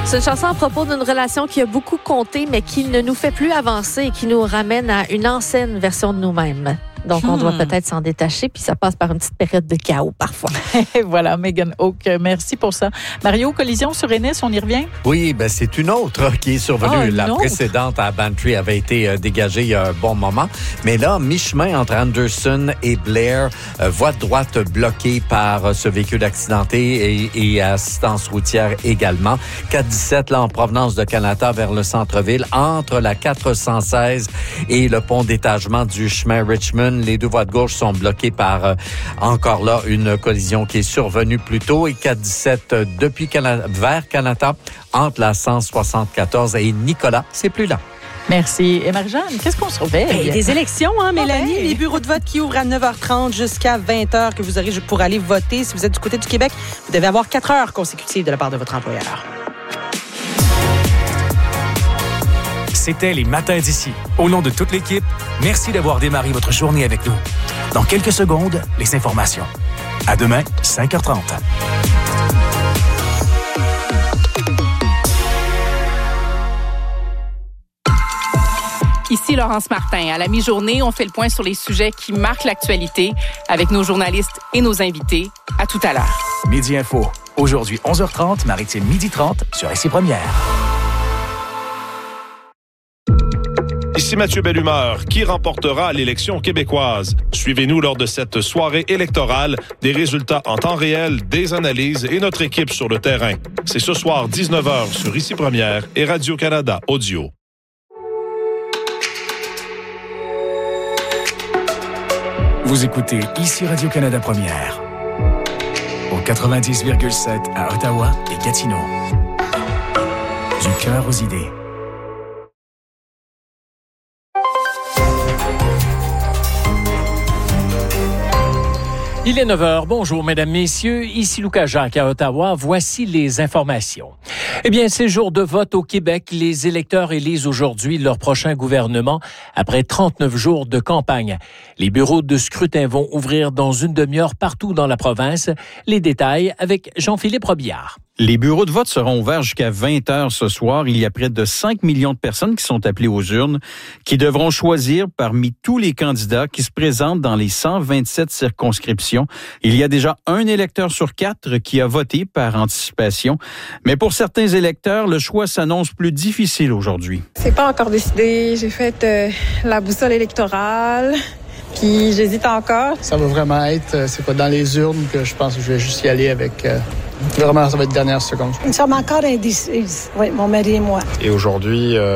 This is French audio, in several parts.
C'est une chanson à propos d'une relation qui a beaucoup compté, mais qui ne nous fait plus avancer et qui nous ramène à une ancienne version de nous-mêmes. Donc, on doit peut-être s'en détacher, puis ça passe par une petite période de chaos parfois. Voilà, Megan Hawk, merci pour ça. Mario, collision sur Ennis, on y revient? Oui, ben c'est une autre qui est survenue. La précédente à Bantry avait été dégagée il y a un bon moment. Mais là, mi-chemin entre Anderson et Blair, voie de droite bloquée par ce véhicule accidenté et assistance routière également. 417, là, en provenance de Canada vers le centre-ville, entre la 416 et le pont d'étagement du chemin Richmond. Les deux voies de gauche sont bloquées par, encore là, une collision qui est survenue plus tôt. Et 417 depuis vers Canada, entre la 174 et Nicolas, c'est plus là. Merci. Et Marie-Jeanne, qu'est-ce qu'on surveille? Des élections, Mélanie. Les bureaux de vote qui ouvrent à 9h30 jusqu'à 20h que vous aurez pour aller voter. Si vous êtes du côté du Québec, vous devez avoir 4 heures consécutives de la part de votre employeur. C'était les matins d'ici. Au nom de toute l'équipe, merci d'avoir démarré votre journée avec nous. Dans quelques secondes, les informations. À demain, 5h30. Ici Laurence Martin. À la mi-journée, on fait le point sur les sujets qui marquent l'actualité avec nos journalistes et nos invités. À tout à l'heure. Midi Info. Aujourd'hui, 11h30, Maritime 12h30 sur Ici Première. Ici Mathieu Bellumeur, qui remportera l'élection québécoise. Suivez-nous lors de cette soirée électorale, des résultats en temps réel, des analyses et notre équipe sur le terrain. C'est ce soir 19h sur Ici Première et Radio-Canada Audio. Vous écoutez Ici Radio-Canada Première. Au 90,7 à Ottawa et Gatineau. Du cœur aux idées. Il est 9h. Bonjour, mesdames, messieurs. Ici Lucas Jacques à Ottawa. Voici les informations. Eh bien, c'est jour de vote au Québec. Les électeurs élisent aujourd'hui leur prochain gouvernement après 39 jours de campagne. Les bureaux de scrutin vont ouvrir dans une demi-heure partout dans la province. Les détails avec Jean-Philippe Robillard. Les bureaux de vote seront ouverts jusqu'à 20h ce soir. Il y a près de 5 millions de personnes qui sont appelées aux urnes, qui devront choisir parmi tous les candidats qui se présentent dans les 127 circonscriptions. Il y a déjà un électeur sur 4 qui a voté par anticipation. Mais pour certains électeurs, le choix s'annonce plus difficile aujourd'hui. C'est pas encore décidé. J'ai fait la boussole électorale. Puis j'hésite encore. Ça va vraiment être, c'est pas dans les urnes que je pense que je vais juste y aller avec... Vraiment, ça va être dernière seconde. Nous sommes encore indécises, oui, mon mari et moi. Et aujourd'hui, il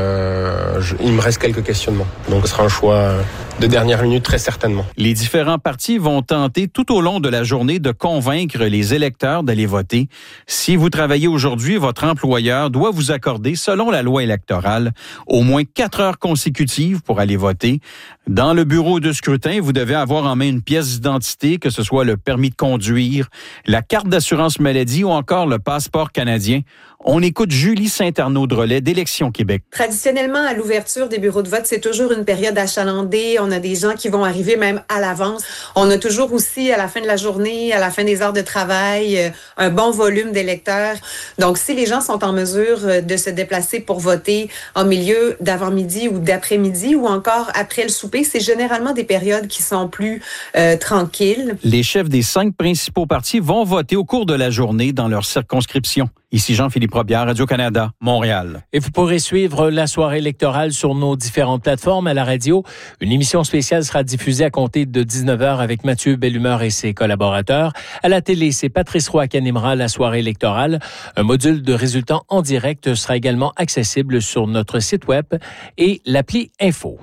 me reste quelques questionnements. Donc, ce sera un choix de dernière minute, très certainement. Les différents partis vont tenter tout au long de la journée de convaincre les électeurs d'aller voter. Si vous travaillez aujourd'hui, votre employeur doit vous accorder, selon la loi électorale, au moins 4 heures consécutives pour aller voter. Dans le bureau de scrutin, vous devez avoir en main une pièce d'identité, que ce soit le permis de conduire, la carte d'assurance maladie ou encore le passeport canadien. On écoute Julie Saint-Arnaud-Drolet d'Élections Québec. Traditionnellement, à l'ouverture des bureaux de vote, c'est toujours une période achalandée. On a des gens qui vont arriver même à l'avance. On a toujours aussi, à la fin de la journée, à la fin des heures de travail, un bon volume d'électeurs. Donc, si les gens sont en mesure de se déplacer pour voter en milieu d'avant-midi ou d'après-midi ou encore après le souper, c'est généralement des périodes qui sont plus tranquilles. Les chefs des 5 principaux partis vont voter au cours de la journée dans leur circonscription. Ici Jean-Philippe Robillard, Radio-Canada, Montréal. Et vous pourrez suivre la soirée électorale sur nos différentes plateformes à la radio. Une émission spéciale sera diffusée à compter de 19h avec Mathieu Bellumeur et ses collaborateurs. À la télé, c'est Patrice Roy qui animera la soirée électorale. Un module de résultats en direct sera également accessible sur notre site web et l'appli Info.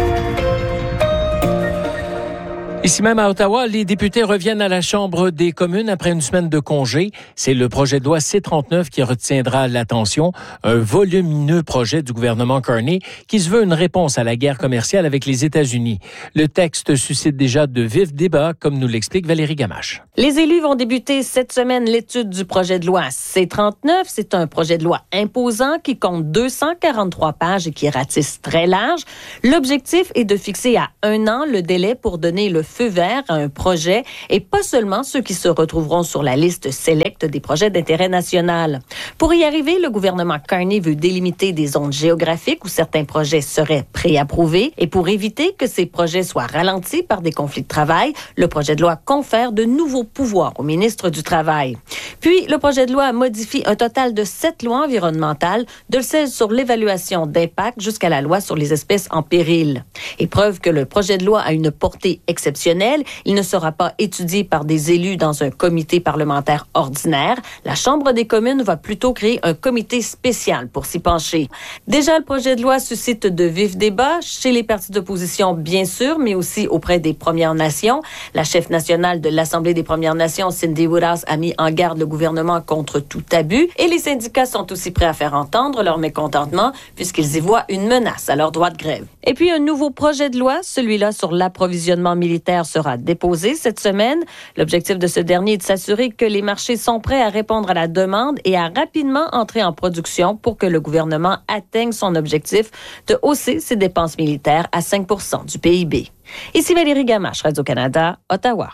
Ici même à Ottawa, les députés reviennent à la Chambre des communes après une semaine de congé. C'est le projet de loi C-39 qui retiendra l'attention. Un volumineux projet du gouvernement Carney qui se veut une réponse à la guerre commerciale avec les États-Unis. Le texte suscite déjà de vifs débats, comme nous l'explique Valérie Gamache. Les élus vont débuter cette semaine l'étude du projet de loi C-39. C'est un projet de loi imposant qui compte 243 pages et qui ratisse très large. L'objectif est de fixer à 1 an le délai pour donner le feu vert à un projet et pas seulement ceux qui se retrouveront sur la liste select des projets d'intérêt national. Pour y arriver, le gouvernement Carney veut délimiter des zones géographiques où certains projets seraient préapprouvés et pour éviter que ces projets soient ralentis par des conflits de travail, le projet de loi confère de nouveaux pouvoirs au ministre du Travail. Puis, le projet de loi modifie un total de 7 lois environnementales, de celle sur l'évaluation d'impact jusqu'à la loi sur les espèces en péril. Et preuve que le projet de loi a une portée exceptionnelle, il ne sera pas étudié par des élus dans un comité parlementaire ordinaire. La Chambre des communes va plutôt créer un comité spécial pour s'y pencher. Déjà, le projet de loi suscite de vifs débats chez les partis d'opposition, bien sûr, mais aussi auprès des Premières Nations. La chef nationale de l'Assemblée des Premières Nations, Cindy Woodhouse, a mis en garde le gouvernement contre tout abus et les syndicats sont aussi prêts à faire entendre leur mécontentement puisqu'ils y voient une menace à leur droit de grève. Et puis, un nouveau projet de loi, celui-là sur l'approvisionnement militaire, sera déposé cette semaine. L'objectif de ce dernier est de s'assurer que les marchés sont prêts à répondre à la demande et à rapidement entrer en production pour que le gouvernement atteigne son objectif de hausser ses dépenses militaires à 5 % du PIB. Ici Valérie Gamache, Radio-Canada, Ottawa.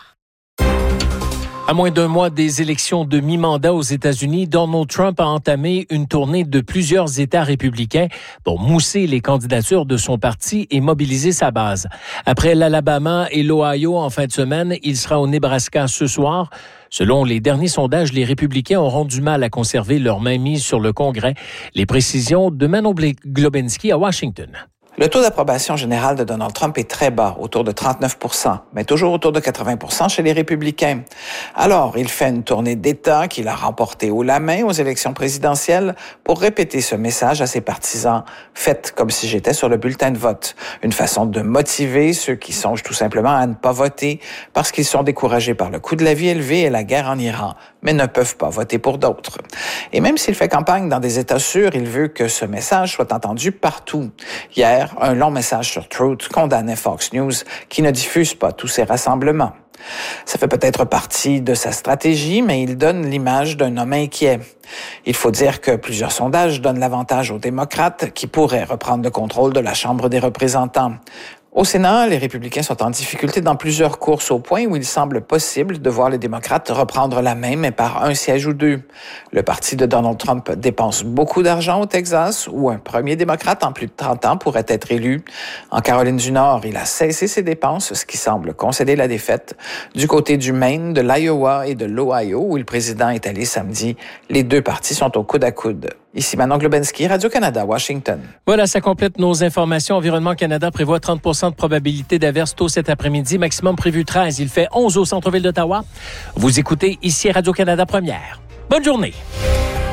À moins d'un mois des élections de mi-mandat aux États-Unis, Donald Trump a entamé une tournée de plusieurs États républicains pour mousser les candidatures de son parti et mobiliser sa base. Après l'Alabama et l'Ohio en fin de semaine, il sera au Nebraska ce soir. Selon les derniers sondages, les républicains auront du mal à conserver leur mainmise sur le Congrès. Les précisions de Manon Globinski à Washington. Le taux d'approbation générale de Donald Trump est très bas, autour de 39 %, mais toujours autour de 80 % chez les républicains. Alors, il fait une tournée d'État qu'il a remportée haut la main aux élections présidentielles pour répéter ce message à ses partisans. Faites comme si j'étais sur le bulletin de vote. Une façon de motiver ceux qui songent tout simplement à ne pas voter parce qu'ils sont découragés par le coût de la vie élevé et la guerre en Iran, mais ne peuvent pas voter pour d'autres. Et même s'il fait campagne dans des États sûrs, il veut que ce message soit entendu partout. Hier, un long message sur Truth condamnait Fox News qui ne diffuse pas tous ces rassemblements. Ça fait peut-être partie de sa stratégie, mais il donne l'image d'un homme inquiet. Il faut dire que plusieurs sondages donnent l'avantage aux démocrates qui pourraient reprendre le contrôle de la Chambre des représentants. Au Sénat, les républicains sont en difficulté dans plusieurs courses au point où il semble possible de voir les démocrates reprendre la main, mais par un siège ou deux. Le parti de Donald Trump dépense beaucoup d'argent au Texas, où un premier démocrate en plus de 30 ans pourrait être élu. En Caroline du Nord, il a cessé ses dépenses, ce qui semble concéder la défaite. Du côté du Maine, de l'Iowa et de l'Ohio, où le président est allé samedi, les deux partis sont au coude à coude. Ici Manon Globinski, Radio-Canada, Washington. Voilà, ça complète nos informations. Environnement Canada prévoit 30 % de probabilité d'averse tôt cet après-midi. Maximum prévu 13. Il fait 11 au centre-ville d'Ottawa. Vous écoutez ici Radio-Canada Première. Bonne journée.